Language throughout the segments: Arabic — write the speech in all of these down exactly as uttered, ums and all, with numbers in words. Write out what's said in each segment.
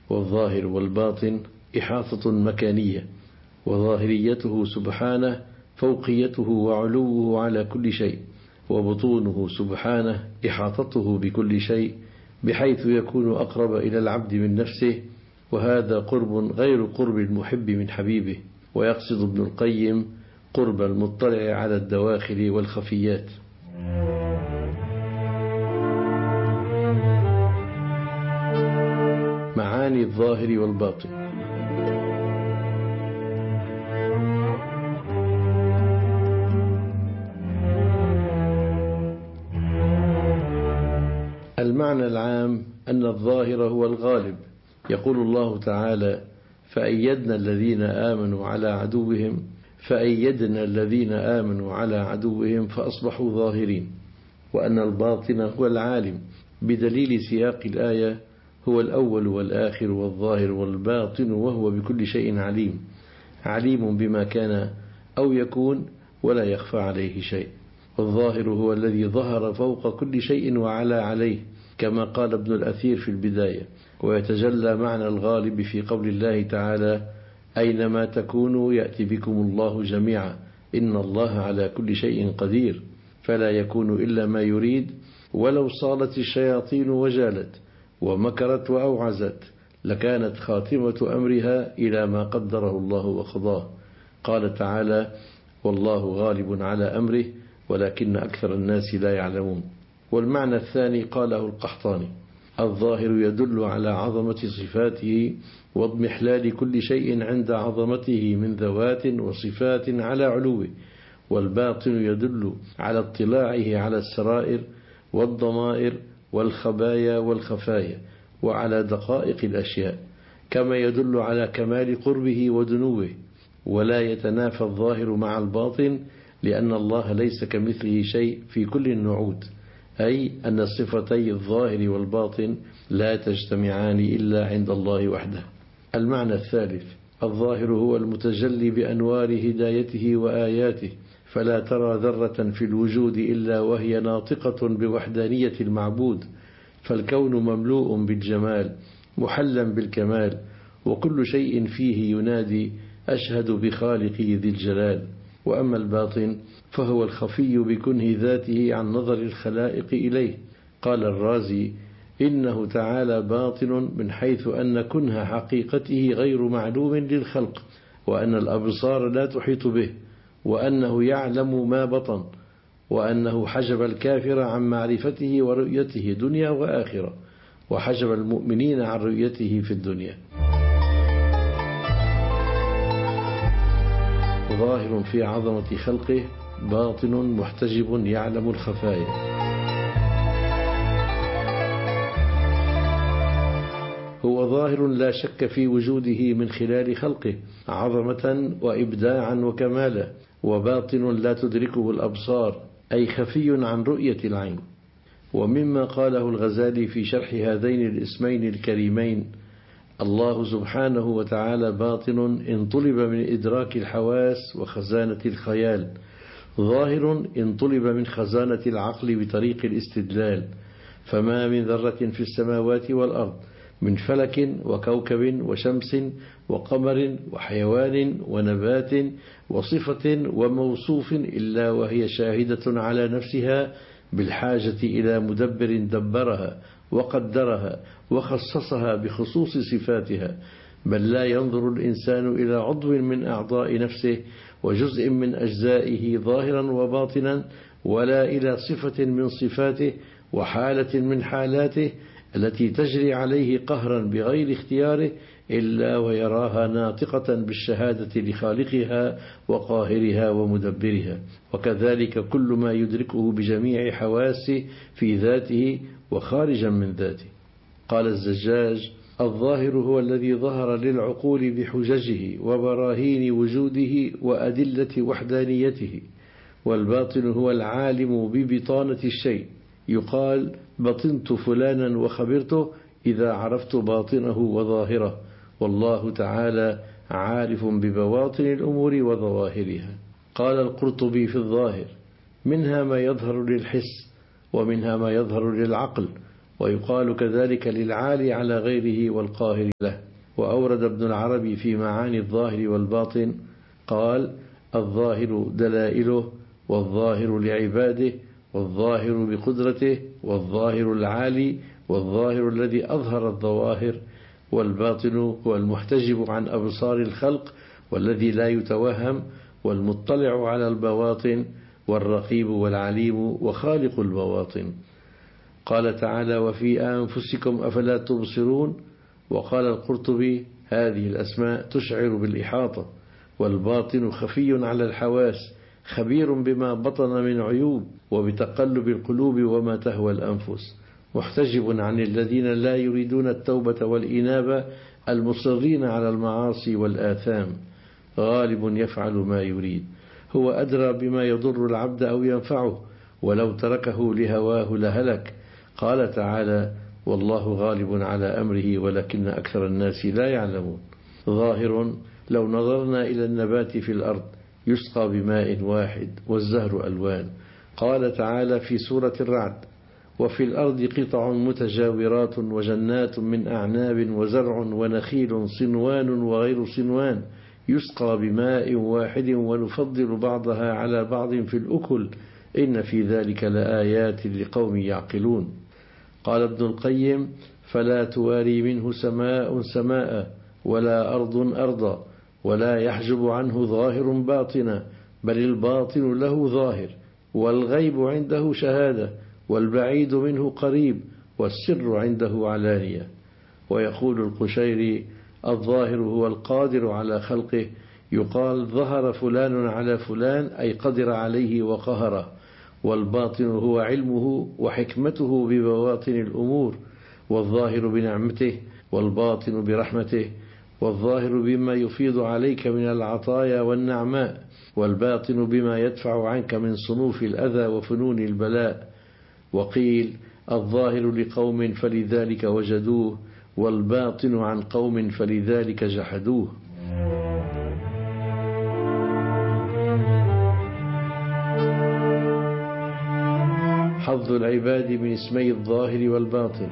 والظاهر والباطن إحاطة مكانية، وظاهريته سبحانه فوقيته وعلوه على كل شيء، وبطونه سبحانه إحاطته بكل شيء بحيث يكون أقرب إلى العبد من نفسه، وهذا قرب غير قرب المحب من حبيبه. ويقصد ابن القيم قرب المطلع على الدواخل والخفيات. معاني الظاهر والباطن. المعنى العام أن الظاهر هو الغالب. يقول الله تعالى: فأيدنا الذين آمنوا على عدوهم فأيدنا الذين آمنوا على عدوهم فأصبحوا ظاهرين. وأن الباطن هو العالم بدليل سياق الآية: هو الأول والآخر والظاهر والباطن وهو بكل شيء عليم، عليم بما كان أو يكون ولا يخفى عليه شيء. والظاهر هو الذي ظهر فوق كل شيء وعلى عليه، كما قال ابن الأثير في البداية. ويتجلى معنى الغالب في قول الله تعالى: أينما تكونوا يأتي بكم الله جميعا إن الله على كل شيء قدير، فلا يكون إلا ما يريد. ولو صالت الشياطين وجالت ومكرت وأوعزت لكانت خاتمة أمرها إلى ما قدره الله وقضاه. قال تعالى: والله غالب على أمره ولكن أكثر الناس لا يعلمون. والمعنى الثاني قاله القحطاني: الظاهر يدل على عظمة صفاته واضمحلال كل شيء عند عظمته من ذوات وصفات على علوه. والباطن يدل على اطلاعه على السرائر والضمائر والخبايا والخفايا وعلى دقائق الأشياء، كما يدل على كمال قربه ودنوه. ولا يتنافى الظاهر مع الباطن، لأن الله ليس كمثله شيء في كل النعوت، أي أن صفتي الظاهر والباطن لا تجتمعان إلا عند الله وحده. المعنى الثالث: الظاهر هو المتجلي بأنوار هدايته وآياته، فلا ترى ذرة في الوجود إلا وهي ناطقة بوحدانية المعبود، فالكون مملوء بالجمال محلا بالكمال، وكل شيء فيه ينادي: أشهد بخالقي ذي الجلال. وأما الباطن فهو الخفي بكنه ذاته عن نظر الخلائق إليه. قال الرازي: إنه تعالى باطن من حيث أن كنه حقيقته غير معلوم للخلق، وأن الأبصار لا تحيط به، وأنه يعلم ما بطن، وأنه حجب الكافر عن معرفته ورؤيته دنيا وآخرة، وحجب المؤمنين عن رؤيته في الدنيا. ظاهر في عظمة خلقه، باطن محتجب يعلم الخفايا. هو ظاهر لا شك في وجوده من خلال خلقه عظمة وإبداعا وكمالا، وباطن لا تدركه الأبصار، أي خفي عن رؤية العين. ومما قاله الغزالي في شرح هذين الاسمين الكريمين: الله سبحانه وتعالى باطن إن طلب من إدراك الحواس وخزانة الخيال، ظاهر إن طلب من خزانة العقل بطريق الاستدلال. فما من ذرة في السماوات والأرض من فلك وكوكب وشمس وقمر وحيوان ونبات وصفة وموصوف إلا وهي شاهدة على نفسها بالحاجة إلى مدبر دبرها وقدرها وخصصها بخصوص صفاتها. بل لا ينظر الإنسان إلى عضو من أعضاء نفسه وجزء من أجزائه ظاهرا وباطنا، ولا إلى صفة من صفاته وحالة من حالاته التي تجري عليه قهرا بغير اختياره، إلا ويراها ناطقة بالشهادة لخالقها وقاهرها ومدبرها. وكذلك كل ما يدركه بجميع حواسه في ذاته وخارجا من ذاته. قال الزجاج: الظاهر هو الذي ظهر للعقول بحججه وبراهين وجوده وأدلة وحدانيته. والباطن هو العالم ببطانة الشيء، يقال: بطنت فلانا وخبرته إذا عرفت باطنه وظاهره. والله تعالى عارف ببواطن الأمور وظواهرها. قال القرطبي في الظاهر: منها ما يظهر للحس، ومنها ما يظهر للعقل، ويقال كذلك للعالي على غيره والقاهر له. وأورد ابن العربي في معاني الظاهر والباطن قال: الظاهر دلائله، والظاهر لعباده، والظاهر بقدرته، والظاهر العالي، والظاهر الذي أظهر الظواهر، والباطن هو المحتجب عن أبصار الخلق والذي لا يتوهم، والمطلع على البواطن، والرقيب والعليم وخالق البواطن. قال تعالى: وفي أنفسكم أفلا تبصرون. وقال القرطبي: هذه الأسماء تشعر بالإحاطة. والباطن خفي على الحواس، خبير بما بطن من عيوب، وبتقلب القلوب وما تهوى الأنفس، محتجب عن الذين لا يريدون التوبة والإنابة، المصرين على المعاصي والآثام، غالب يفعل ما يريد. هو أدرى بما يضر العبد أو ينفعه، ولو تركه لهواه لهلك. قال تعالى: والله غالب على أمره ولكن أكثر الناس لا يعلمون. ظاهر: لو نظرنا إلى النبات في الأرض يسقى بماء واحد والزهر ألوان. قال تعالى في سورة الرعد: وفي الأرض قطع متجاورات وجنات من أعناب وزرع ونخيل صنوان وغير صنوان يسقى بماء واحد ونفضل بعضها على بعض في الأكل إن في ذلك لآيات لقوم يعقلون. قال ابن القيم: فلا تواري منه سماء سماء ولا أرض أرضا، ولا يحجب عنه ظاهر باطنا، بل الباطن له ظاهر، والغيب عنده شهادة، والبعيد منه قريب، والسر عنده علانية. ويقول القشيري: الظاهر هو القادر على خلقه، يقال ظهر فلان على فلان أي قدر عليه وقهره. والباطن هو علمه وحكمته ببواطن الأمور، والظاهر بنعمته، والباطن برحمته. والظاهر بما يفيض عليك من العطايا والنعماء، والباطن بما يدفع عنك من صنوف الأذى وفنون البلاء. وقيل: الظاهر لقوم فلذلك وجدوه، والباطن عن قوم فلذلك جحدوه. حظ العباد من اسمي الظاهر والباطن.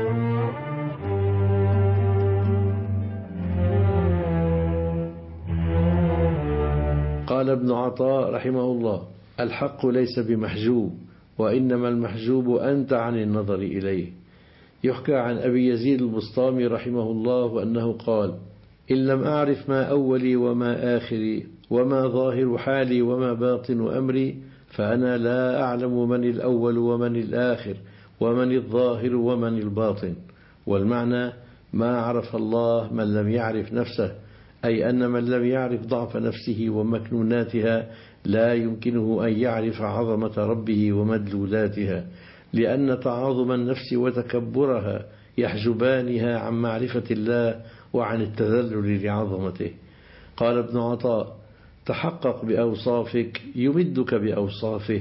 قال ابن عطاء رحمه الله: الحق ليس بمحجوب، وإنما المحجوب أنت عن النظر إليه. يحكى عن أبي يزيد البسطامي رحمه الله أنه قال: إن لم أعرف ما أولي وما آخري، وما ظاهر حالي وما باطن أمري، فأنا لا أعلم من الأول ومن الآخر ومن الظاهر ومن الباطن. والمعنى: ما عرف الله من لم يعرف نفسه، أي أن من لم يعرف ضعف نفسه ومكنوناتها لا يمكنه أن يعرف عظمة ربه ومدلولاتها، لأن تعاظم النفس وتكبرها يحجبانها عن معرفة الله وعن التذلل لعظمته. قال ابن عطاء: تحقق بأوصافك يمدك بأوصافه،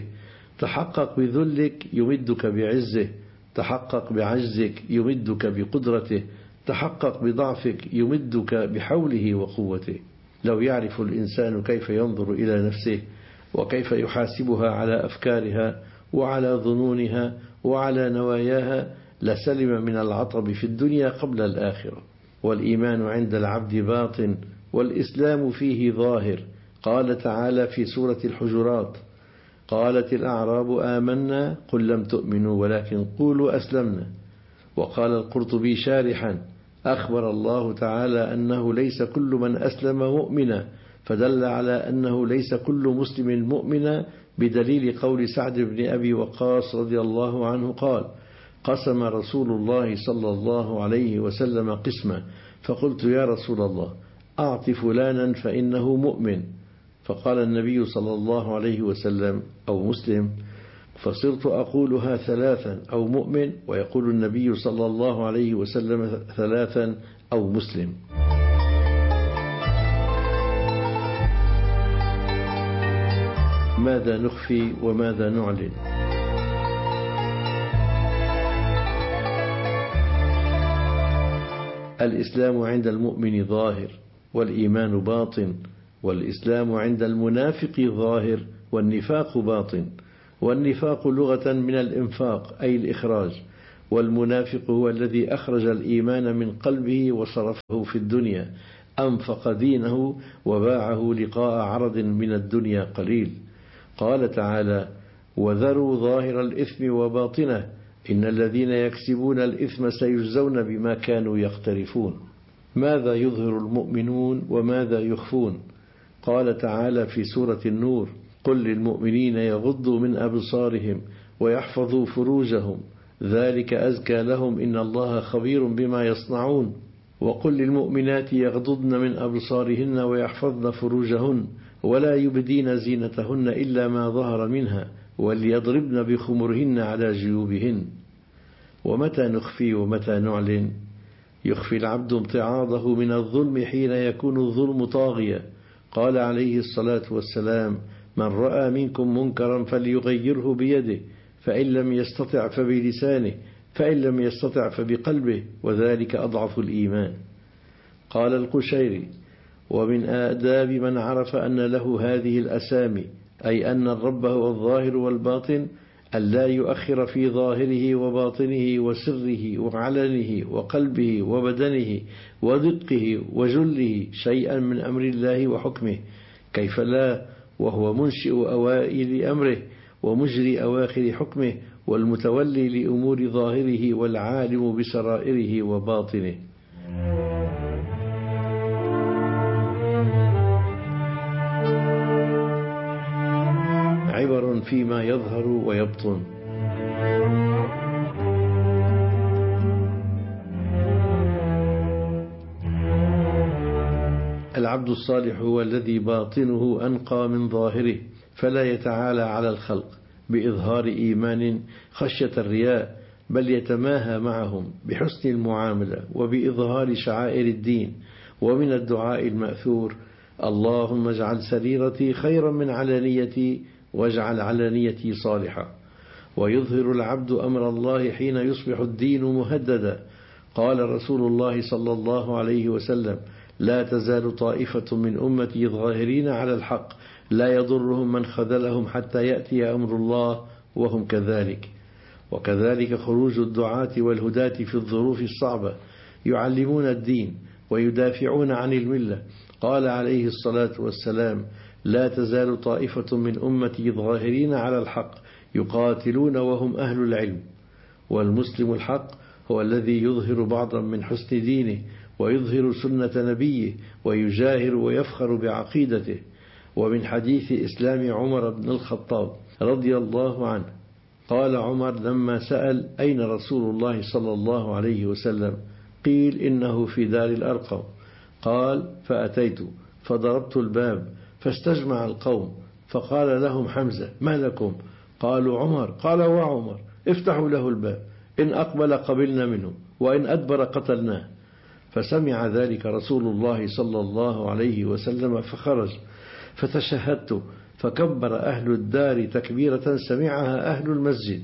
تحقق بذلك يمدك بعزه، تحقق بعجزك يمدك بقدرته، تحقق بضعفك يمدك بحوله وقوته. لو يعرف الإنسان كيف ينظر إلى نفسه، وكيف يحاسبها على أفكارها وعلى ظنونها وعلى نواياها، لسلم من العطب في الدنيا قبل الآخرة. والإيمان عند العبد باطن، والإسلام فيه ظاهر. قال تعالى في سورة الحجرات: قالت الأعراب آمنا قل لم تؤمنوا ولكن قولوا أسلمنا. وقال القرطبي شارحا: أخبر الله تعالى أنه ليس كل من أسلم مؤمنا، فدل على أنه ليس كل مسلم مؤمنا، بدليل قول سعد بن أبي وقاص رضي الله عنه قال: قسم رسول الله صلى الله عليه وسلم قسمة، فقلت يا رسول الله أعط فلانا فإنه مؤمن، فقال النبي صلى الله عليه وسلم أو مسلم، فصرت أقولها ثلاثا أو مؤمن، ويقول النبي صلى الله عليه وسلم ثلاثا أو مسلم. ماذا نخفي وماذا نعلن؟ الإسلام عند المؤمن ظاهر، والإيمان باطن، والإسلام عند المنافق ظاهر، والنفاق باطن. والنفاق لغة من الإنفاق أي الإخراج، والمنافق هو الذي أخرج الإيمان من قلبه وصرفه في الدنيا، أنفق دينه وباعه لقاء عرض من الدنيا قليل. قال تعالى: وذروا ظاهر الإثم وباطنه إن الذين يكسبون الإثم سيجزون بما كانوا يقترفون. ماذا يظهر المؤمنون وماذا يخفون؟ قال تعالى في سورة النور: قل للمؤمنين يغضوا من أبصارهم ويحفظوا فروجهم ذلك أزكى لهم إن الله خبير بما يصنعون. وقل للمؤمنات يغضضن من أبصارهن ويحفظن فروجهن ولا يبدين زينتهن إلا ما ظهر منها وليضربن بخمرهن على جيوبهن. ومتى نخفي ومتى نعلن؟ يخفي العبد امتعاضه من الظلم حين يكون الظلم طاغيا. قال عليه الصلاة والسلام: من رأى منكم منكرا فليغيره بيده، فإن لم يستطع فبلسانه، فإن لم يستطع فبقلبه، وذلك أضعف الإيمان. قال القشيري: ومن آداب من عرف أن له هذه الأسامي، أي أن الرب هو الظاهر والباطن، أن لا يؤخر في ظاهره وباطنه وسره وعلنه وقلبه وبدنه ودقه وجله شيئا من أمر الله وحكمه، كيف لا وهو منشئ أوائل أمره ومجري أواخر حكمه والمتولي لأمور ظاهره والعالم بسرائره وباطنه. عبر فيما يظهر ويبطن. العبد الصالح هو الذي باطنه أنقى من ظاهره، فلا يتعالى على الخلق بإظهار إيمان خشية الرياء، بل يتماهى معهم بحسن المعاملة وبإظهار شعائر الدين. ومن الدعاء المأثور: اللهم اجعل سريرتي خيرا من علانيتي واجعل علانيتي صالحة. ويظهر العبد أمر الله حين يصبح الدين مهددا. قال رسول الله صلى الله عليه وسلم: لا تزال طائفة من أمتي ظاهرين على الحق لا يضرهم من خذلهم حتى يأتي أمر الله وهم كذلك. وكذلك خروج الدعاة والهداة في الظروف الصعبة يعلمون الدين ويدافعون عن الملة. قال عليه الصلاة والسلام: لا تزال طائفة من أمتي ظاهرين على الحق يقاتلون وهم أهل العلم. والمسلم الحق هو الذي يظهر بعضا من حسن دينه ويظهر سنة نبيه ويجاهر ويفخر بعقيدته. ومن حديث إسلام عمر بن الخطاب رضي الله عنه قال عمر لما سأل: أين رسول الله صلى الله عليه وسلم؟ قيل: إنه في دار الأرقم. قال: فأتيت فضربت الباب فاستجمع القوم، فقال لهم حمزة: ما لكم؟ قالوا: عمر. قال: وعمر؟ افتحوا له الباب، إن أقبل قبلنا منه وإن أدبر قتلناه. فسمع ذلك رسول الله صلى الله عليه وسلم فخرج، فتشهدت، فكبر أهل الدار تكبيرة سمعها أهل المسجد،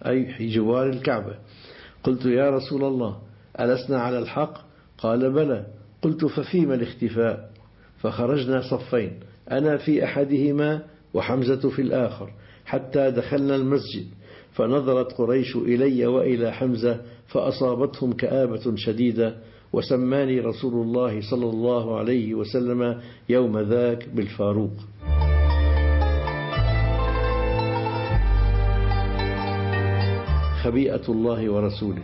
أي جوار الكعبة. قلت: يا رسول الله، ألسنا على الحق؟ قال: بلى. قلت: ففيما الاختفاء؟ فخرجنا صفين، أنا في أحدهما وحمزة في الآخر، حتى دخلنا المسجد، فنظرت قريش إلي وإلى حمزة فأصابتهم كآبة شديدة، وسماني رسول الله صلى الله عليه وسلم يوم ذاك بالفاروق. خبيئة الله ورسوله.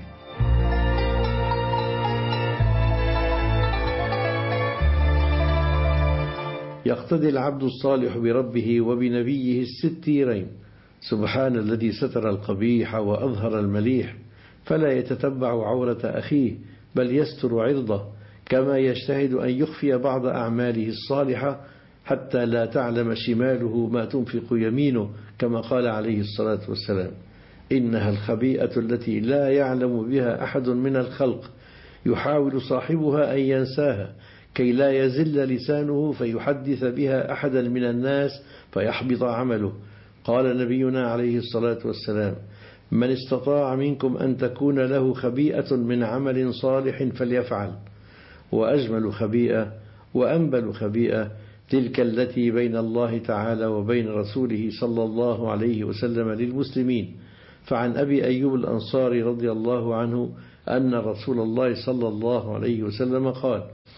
يقتدي العبد الصالح بربه وبنبيه الستيرين: سبحان الذي ستر القبيح وأظهر المليح، فلا يتتبع عورة أخيه بل يستر عرضه، كما يجتهد أن يخفي بعض أعماله الصالحة حتى لا تعلم شماله ما تنفق يمينه، كما قال عليه الصلاة والسلام: إنها الخبيئة التي لا يعلم بها أحد من الخلق، يحاول صاحبها أن ينساها كي لا يزل لسانه فيحدث بها أحدا من الناس فيحبط عمله. قال نبينا عليه الصلاة والسلام: من استطاع منكم أن تكون له خبيئة من عمل صالح فليفعل. وأجمل خبيئة وأنبل خبيئة تلك التي بين الله تعالى وبين رسوله صلى الله عليه وسلم للمسلمين، فعن أبي أيوب الأنصاري رضي الله عنه أن رسول الله صلى الله عليه وسلم قال: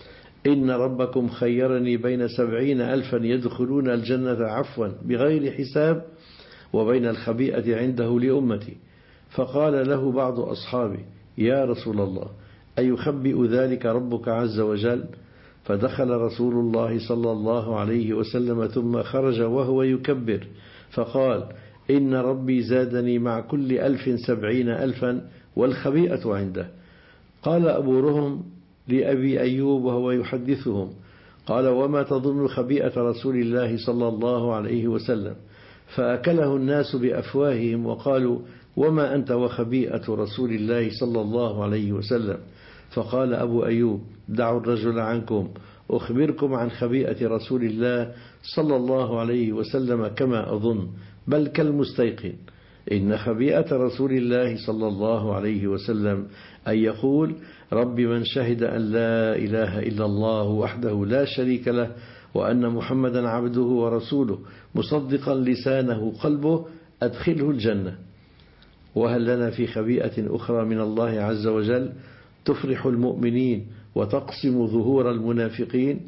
إن ربكم خيرني بين سبعين ألفا يدخلون الجنة عفوا بغير حساب وبين الخبيئة عنده لأمتي. فقال له بعض أصحابه: يا رسول الله، أيخبئ ذلك ربك عز وجل؟ فدخل رسول الله صلى الله عليه وسلم ثم خرج وهو يكبر فقال: إن ربي زادني مع كل ألف سبعين ألفا والخبيئة عنده. قال أبو رهم لأبي أيوب وهو يحدثهم: قال: وما تظن خبيئة رسول الله صلى الله عليه وسلم؟ فأكله الناس بأفواههم وقالوا: وما أنت وخبيئة رسول الله صلى الله عليه وسلم؟ فقال أبو أيوب: دعوا الرجل عنكم، أخبركم عن خبيئة رسول الله صلى الله عليه وسلم كما أظن، بل كالمستيقن. إن خبيئة رسول الله صلى الله عليه وسلم أن يقول: رب من شهد أن لا إله إلا الله وحده لا شريك له وأن محمدا عبده ورسوله مصدقا لسانه قلبه أدخله الجنة. وهل لنا في خبيئة أخرى من الله عز وجل تفرح المؤمنين وتقسم ظهور المنافقين؟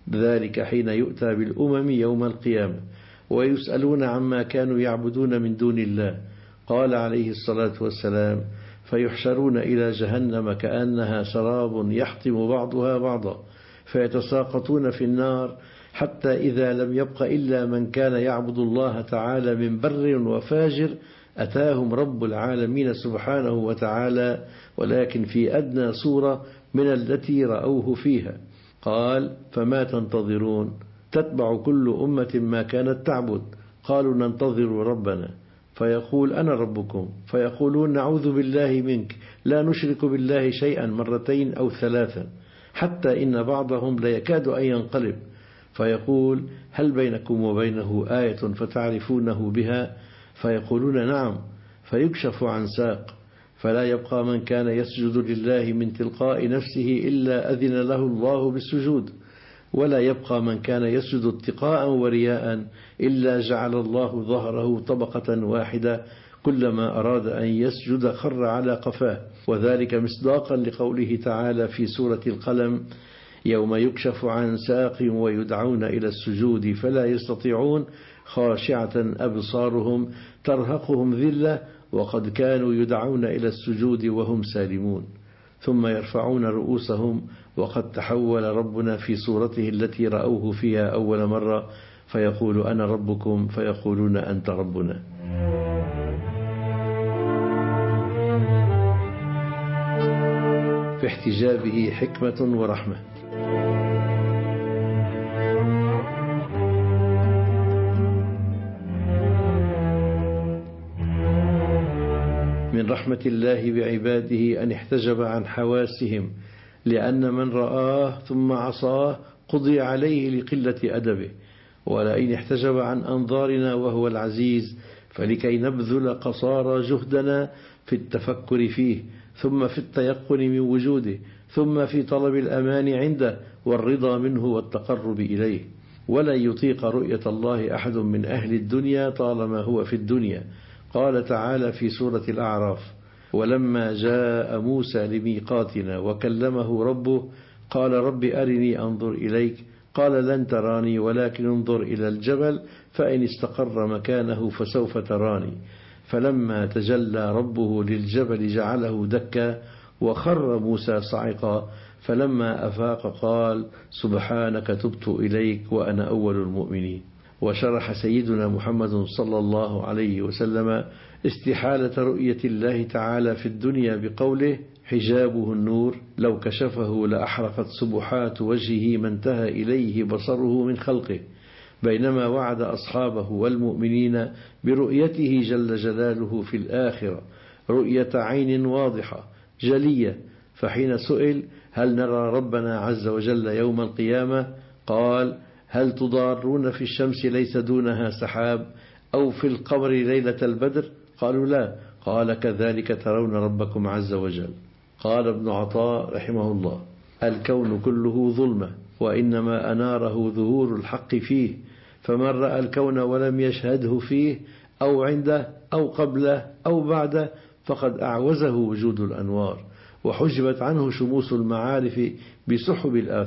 ذلك حين يؤتى بالأمم يوم القيامة ويسألون عما كانوا يعبدون من دون الله. قال عليه الصلاة والسلام: فيحشرون إلى جهنم كأنها سراب يحطم بعضها بعضا فيتساقطون في النار حتى إذا لم يبق إلا من كان يعبد الله تعالى من بر وفاجر أتاهم رب العالمين سبحانه وتعالى، ولكن في أدنى صورة من التي رأوه فيها. قال: فما تنتظرون؟ تتبع كل أمة ما كانت تعبد. قالوا: ننتظر ربنا. فيقول: أنا ربكم. فيقولون: نعوذ بالله منك، لا نشرك بالله شيئا مرتين أو ثلاثا، حتى إن بعضهم ليكاد أن ينقلب فيقول: هل بينكم وبينه آية فتعرفونه بها؟ فيقولون: نعم. فيكشف عن ساق فلا يبقى من كان يسجد لله من تلقاء نفسه إلا أذن له الله بالسجود، ولا يبقى من كان يسجد اتقاء ورياء إلا جعل الله ظهره طبقة واحدة، كلما أراد أن يسجد خر على قفاه. وذلك مصداقا لقوله تعالى في سورة القلم: يوم يكشف عن ساق ويدعون إلى السجود فلا يستطيعون خاشعة أبصارهم ترهقهم ذلة وقد كانوا يدعون إلى السجود وهم سالمون، ثم يرفعون رؤوسهم وقد تحول ربنا في صورته التي رأوه فيها أول مرة فيقول: أنا ربكم، فيقولون: أنت ربنا. في احتجابه حكمة ورحمة. من رحمة الله بعباده أن احتجب عن حواسهم، لأن من رآه ثم عصاه قضي عليه لقلة أدبه، ولئن احتجب عن أنظارنا وهو العزيز فلكي نبذل قصارى جهدنا في التفكر فيه، ثم في التيقن من وجوده، ثم في طلب الأمان عنده والرضا منه والتقرب إليه. ولن يطيق رؤية الله أحد من أهل الدنيا طالما هو في الدنيا. قال تعالى في سورة الأعراف: ولما جاء موسى لميقاتنا وكلمه ربه قال رب أرني أنظر إليك قال لن تراني ولكن انظر إلى الجبل فإن استقر مكانه فسوف تراني. فلما تجلى ربه للجبل جعله دكا وخر موسى صعقا، فلما أفاق قال سبحانك تبت إليك وأنا أول المؤمنين. وشرح سيدنا محمد صلى الله عليه وسلم استحالة رؤية الله تعالى في الدنيا بقوله: حجابه النور لو كشفه لأحرقت سبحات وجهه ما انتهى إليه بصره من خلقه، بينما وعد أصحابه والمؤمنين برؤيته جل جلاله في الآخرة رؤية عين واضحة جلية. فحين سئل: هل نرى ربنا عز وجل يوم القيامة؟ قال: هل تضارون في الشمس ليس دونها سحاب، أو في القمر ليلة البدر؟ قالوا: لا. قال: كذلك ترون ربكم عز وجل. قال ابن عطاء رحمه الله: الكون كله ظلمة، وإنما أناره ظهور الحق فيه، فمن رأى الكون ولم يشهده فيه أو عنده أو قبله أو بعده فقد أعوزه وجود الأنوار، وحجبت عنه شموس المعارف بسحب الآثار.